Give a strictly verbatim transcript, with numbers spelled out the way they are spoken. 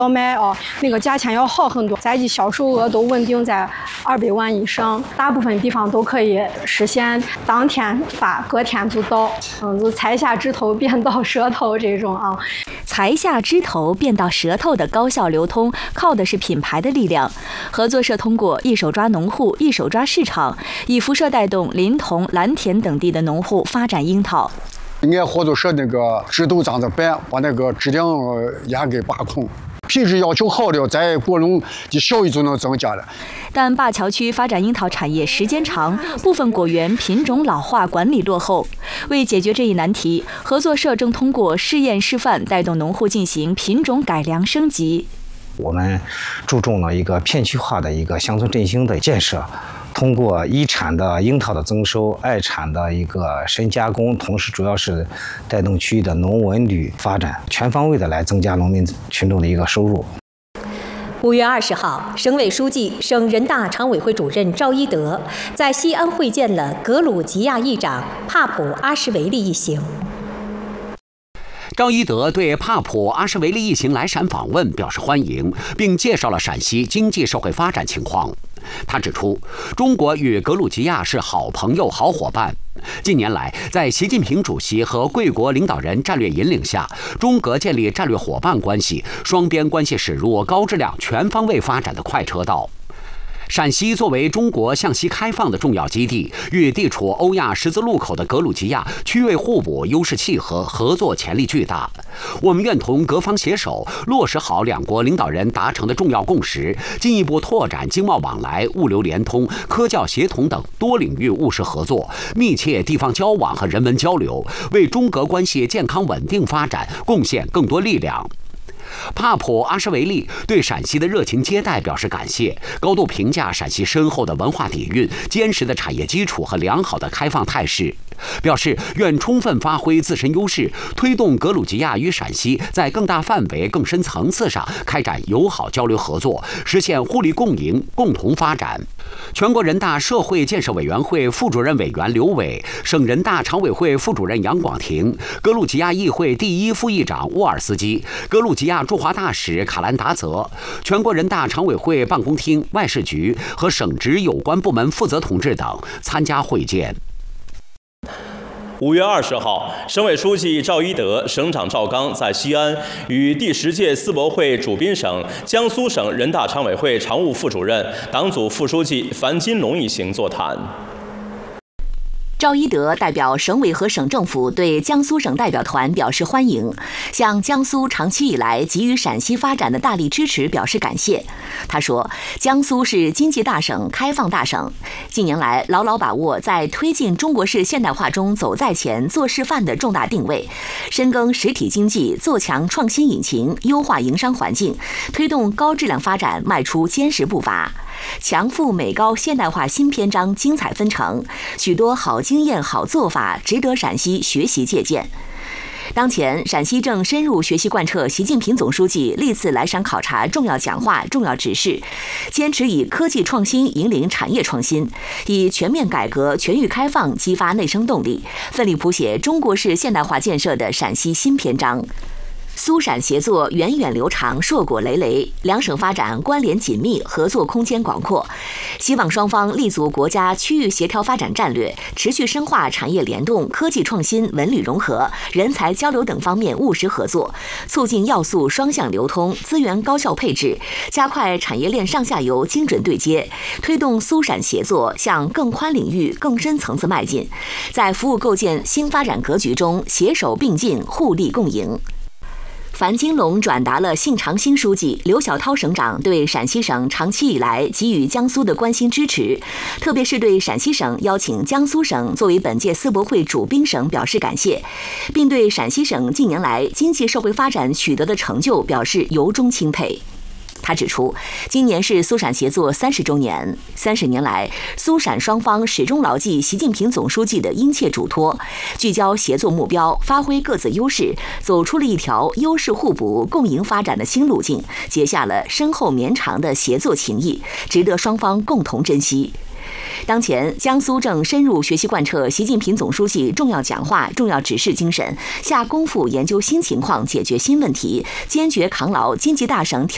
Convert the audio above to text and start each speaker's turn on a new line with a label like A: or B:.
A: 要卖啊，那个价钱要好很多，咱的销售额都稳定在二百万以上，大部分地方都可以实现当天发，隔天就到，嗯，就财下枝头变到舌头这种啊。
B: 财下枝头变到舌头的高效流通，靠的是品牌的力量。合作社通过一手抓农户，一手抓市场，以辐射带动临潼、蓝田等地的农户发展樱桃。
C: 俺合作社那个制度这样子办，把那个质量也给把控。品质要求好了，在果农的效益就能增加了。
B: 但灞桥区发展樱桃产业时间长，部分果园品种老化、管理落后。为解决这一难题，合作社正通过试验示范，带动农户进行品种改良升级。
D: 我们注重了一个片区化的一个乡村振兴的建设。通过一产的樱桃的增收，二产的一个深加工，同时主要是带动区域的农文旅发展，全方位的来增加农民群众的一个收入。
E: 五月二十号，省委书记、省人大常委会主任赵一德在西安会见了格鲁吉亚议长帕普阿什维利一行。
F: 赵一德对帕普阿什维利一行来陕访问表示欢迎，并介绍了陕西经济社会发展情况。他指出，中国与格鲁吉亚是好朋友、好伙伴。近年来，在习近平主席和贵国领导人战略引领下，中格建立战略伙伴关系，双边关系驶入高质量、全方位发展的快车道。陕西作为中国向西开放的重要基地，与地处欧亚十字路口的格鲁吉亚区位互补、优势契合，合作潜力巨大。我们愿同各方携手，落实好两国领导人达成的重要共识，进一步拓展经贸往来、物流联通、科教协同等多领域务实合作，密切地方交往和人文交流，为中格关系健康稳定发展贡献更多力量。帕普阿什维利对陕西的热情接待表示感谢，高度评价陕西深厚的文化底蕴、坚实的产业基础和良好的开放态势，表示愿充分发挥自身优势，推动格鲁吉亚与陕西在更大范围、更深层次上开展友好交流合作，实现互利共赢、共同发展。全国人大社会建设委员会副主任委员刘伟、省人大常委会副主任杨广庭、格鲁吉亚议会第一副议长沃尔斯基、格鲁吉亚驻华大使卡兰达泽、全国人大常委会办公厅、外事局和省直有关部门负责同志等参加会见。
G: 五月二十号，省委书记赵一德、省长赵刚在西安与第十届世博会主宾省江苏省人大常委会常务副主任、党组副书记樊金龙一行座谈。
B: 赵一德代表省委和省政府对江苏省代表团表示欢迎，向江苏长期以来给予陕西发展的大力支持表示感谢。他说，江苏是经济大省、开放大省，近年来牢牢把握在推进中国式现代化中走在前、做示范的重大定位，深耕实体经济，做强创新引擎，优化营商环境，推动高质量发展迈出坚实步伐。强富美高现代化新篇章精彩纷呈，许多好经验、好做法值得陕西学习借鉴。当前，陕西正深入学习贯彻习近平总书记历次来陕考察重要讲话、重要指示，坚持以科技创新引领产业创新，以全面改革、全域开放激发内生动力，奋力谱写中国式现代化建设的陕西新篇章。苏陕协作源远流长、硕果累累，两省发展关联紧密，合作空间广阔。希望双方立足国家区域协调发展战略，持续深化产业联动、科技创新、文旅融合、人才交流等方面务实合作，促进要素双向流通、资源高效配置，加快产业链上下游精准对接，推动苏陕协作向更宽领域、更深层次迈进，在服务构建新发展格局中携手并进、互利共赢。樊金龙转达了信长新书记、刘晓涛省长对陕西省长期以来给予江苏的关心支持，特别是对陕西省邀请江苏省作为本届世博会主宾省表示感谢，并对陕西省近年来经济社会发展取得的成就表示由衷钦佩。他指出，今年是苏陕协作三十周年，三十年来，苏陕双方始终牢记习近平总书记的殷切嘱托，聚焦协作目标，发挥各自优势，走出了一条优势互补、共赢发展的新路径，结下了深厚绵长的协作情谊，值得双方共同珍惜。当前，江苏正深入学习贯彻习近平总书记重要讲话、重要指示精神，下功夫研究新情况，解决新问题，坚决扛牢经济大省挑